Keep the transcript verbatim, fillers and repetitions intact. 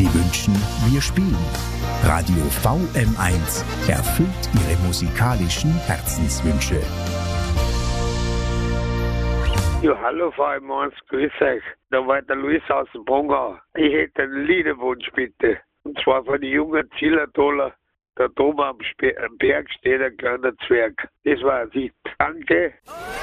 Sie wünschen, wir spielen. Radio V M eins erfüllt Ihre musikalischen Herzenswünsche. Ja, hallo V M eins, grüß euch. Da war der Luis aus dem Bongau. Ich hätte einen Liederwunsch bitte. Und zwar von den jungen Zillertaler. Da oben am Spe- am Berg steht ein kleiner Zwerg. Das war es. Danke.